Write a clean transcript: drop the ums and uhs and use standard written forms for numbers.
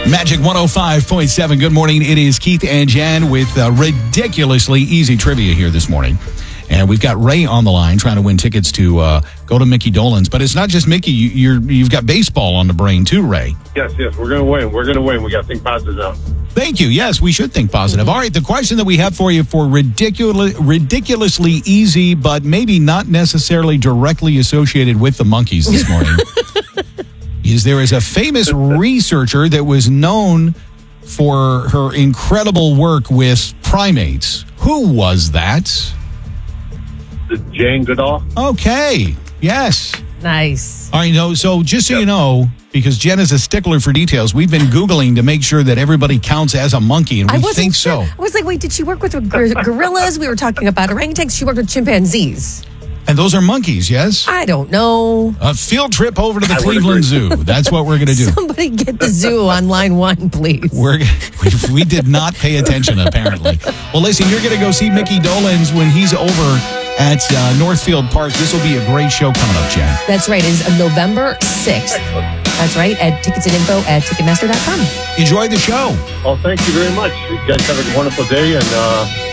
Magic 105.7. Good morning. It is Keith and Jan with ridiculously easy trivia here this morning. And we've got Ray on the line trying to win tickets to go to Mickey Dolenz. But it's not just Mickey. You've got baseball on the brain too, Ray. Yes. We're going to win. We're going to win. We got to think positive now. Thank you. Yes, we should think positive. All right, the question that we have for you for ridiculously easy, but maybe not necessarily directly associated with the monkeys this morning, is there is a famous researcher that was known for her incredible work with primates. Who was that? Jane Goodall. Okay. Yes. Nice. All right, so just so you know, because Jen is a stickler for details, we've been Googling to make sure that everybody counts as a monkey, and we think so. I was like, wait, did she work with gorillas? We were talking about orangutans. She worked with chimpanzees. And those are monkeys, yes? I don't know. A field trip over to the Cleveland Zoo. That's what we're going to do. Somebody get the zoo on line 1, please. We did not pay attention, apparently. Well, listen, you're going to go see Mickey Dolenz when he's over at Northfield Park. This will be a great show coming up, Jen. That's right. It is November 6th. That's right. At tickets and info at Ticketmaster.com. Enjoy the show. Oh, thank you very much. You guys have a wonderful day, and